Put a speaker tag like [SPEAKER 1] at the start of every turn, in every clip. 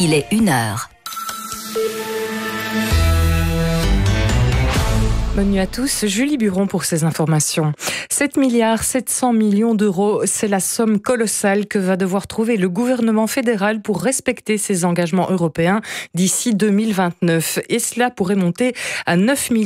[SPEAKER 1] Il est 1h.
[SPEAKER 2] Bonne nuit à tous, Julie Buron pour ces informations. 7,7 milliards d'euros, c'est la somme colossale que va devoir trouver le gouvernement fédéral pour respecter ses engagements européens d'ici 2029. Et cela pourrait monter à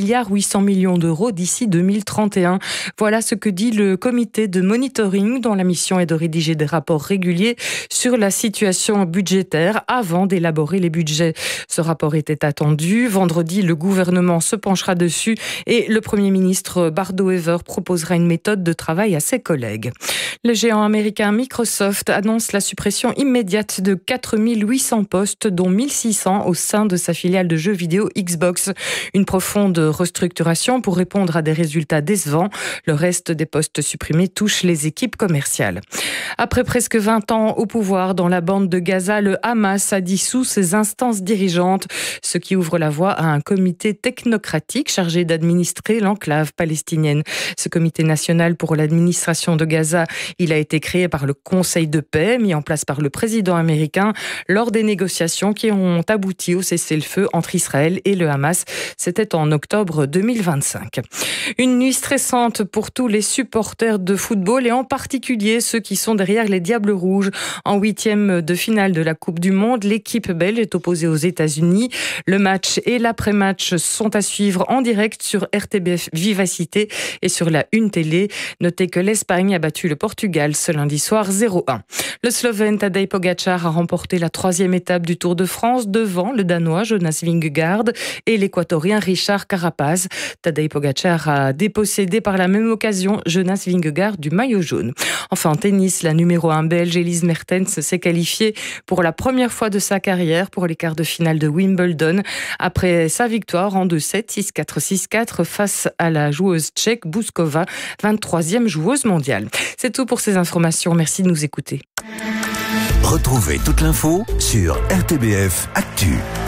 [SPEAKER 2] 9,8 milliards d'euros d'ici 2031. Voilà ce que dit le comité de monitoring dont la mission est de rédiger des rapports réguliers sur la situation budgétaire avant d'élaborer les budgets. Ce rapport était attendu. Vendredi, le gouvernement se penchera dessus et le Premier ministre Bardo-Wever proposera une méthode de travail à ses collègues. Le géant américain Microsoft annonce la suppression immédiate de 4800 postes, dont 1600 au sein de sa filiale de jeux vidéo Xbox. Une profonde restructuration pour répondre à des résultats décevants. Le reste des postes supprimés touche les équipes commerciales. Après presque 20 ans au pouvoir dans la bande de Gaza, le Hamas a dissous ses instances dirigeantes, ce qui ouvre la voie à un comité technocratique chargé d'administrer l'enclave palestinienne. Ce comité national pour l'administration de Gaza, il a été créé par le Conseil de paix, mis en place par le président américain lors des négociations qui ont abouti au cessez-le-feu entre Israël et le Hamas. C'était en octobre 2025. Une nuit stressante pour tous les supporters de football et en particulier ceux qui sont derrière les Diables Rouges. En 8e de finale de la Coupe du Monde, l'équipe belge est opposée aux États-Unis. Le match et l'après-match sont à suivre en direct sur RTBF Vivacité et sur la Une Télé. Notez que l'Espagne a battu le Portugal ce lundi soir 0-1. Le Slovène Tadej Pogačar a remporté la 3e étape du Tour de France devant le Danois Jonas Vingegaard et l'Équatorien Richard Carapaz. Tadej Pogačar a dépossédé par la même occasion Jonas Vingegaard du maillot jaune. Enfin en tennis, la numéro 1 belge Elise Mertens s'est qualifiée pour la première fois de sa carrière pour les quarts de finale de Wimbledon après sa victoire en 2-7, 6-4, 6-4 face à la joueuse tchèque Bouskova, 23e joueuse mondiale. C'est tout pour ces informations. Merci de nous écouter.
[SPEAKER 3] Retrouvez toute l'info sur RTBF Actu.